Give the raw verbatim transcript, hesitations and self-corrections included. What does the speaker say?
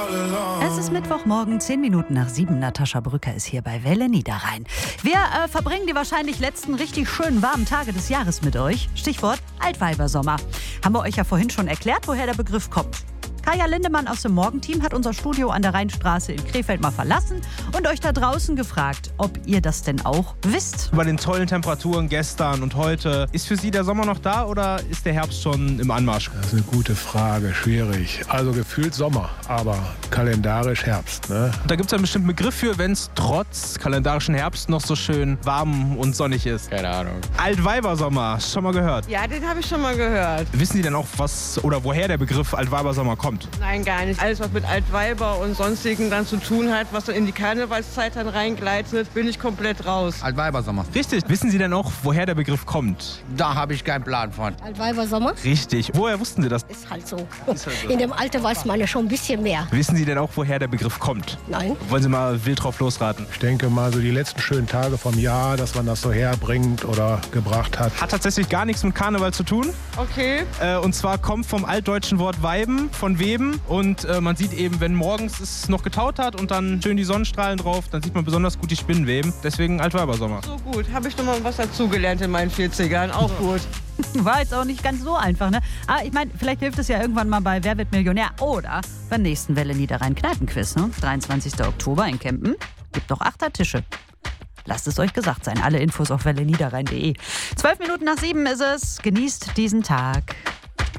Es ist Mittwochmorgen, zehn Minuten nach sieben. Natascha Brücker ist hier bei Welle Niederrhein. Wir äh, verbringen die wahrscheinlich letzten richtig schönen warmen Tage des Jahres mit euch. Stichwort Altweibersommer. Haben wir euch ja vorhin schon erklärt, woher der Begriff kommt. Kaya Lindemann aus dem Morgenteam hat unser Studio an der Rheinstraße in Krefeld mal verlassen und euch da draußen gefragt, ob ihr das denn auch wisst. Bei den tollen Temperaturen gestern und heute, ist für Sie der Sommer noch da oder ist der Herbst schon im Anmarsch? Das ist eine gute Frage, schwierig. Also gefühlt Sommer, aber kalendarisch Herbst. Ne? Da gibt es einen bestimmten Begriff für, wenn es trotz kalendarischen Herbst noch so schön warm und sonnig ist. Keine Ahnung. Altweibersommer, schon mal gehört? Ja, den habe ich schon mal gehört. Wissen Sie denn auch, was oder woher der Begriff Altweibersommer kommt? Nein, gar nicht. Alles, was mit Altweiber und sonstigen dann zu tun hat, was dann in die Karnevalszeit dann reingleitet, bin ich komplett raus. Altweibersommer. Richtig. Wissen Sie denn auch, woher der Begriff kommt? Da habe ich keinen Plan von. Altweibersommer? Richtig. Woher wussten Sie das? Ist halt so. Ist halt so. In dem Alter weiß man ja schon ein bisschen mehr. Wissen Sie denn auch, woher der Begriff kommt? Nein. Wollen Sie mal wild drauf losraten? Ich denke mal so die letzten schönen Tage vom Jahr, dass man das so herbringt oder gebracht hat. Hat tatsächlich gar nichts mit Karneval zu tun. Okay. Äh, und zwar kommt vom altdeutschen Wort weiben, von weben. Und äh, man sieht eben, wenn morgens es noch getaut hat und dann schön die Sonnenstrahlen drauf, dann sieht man besonders gut die Spinnen weben. Deswegen Altweibersommer. So gut. Habe ich noch mal was dazugelernt in meinen vierzigern. Auch gut. War jetzt auch nicht ganz so einfach, ne? Aber ich meine, vielleicht hilft es ja irgendwann mal bei Wer wird Millionär oder beim nächsten Welle Niederrhein Kneipenquiz, ne? dreiundzwanzigsten Oktober in Kempen. Gibt doch Achtertische. Lasst es euch gesagt sein. Alle Infos auf welle niederrhein punkt de. Zwölf Minuten nach sieben ist es. Genießt diesen Tag.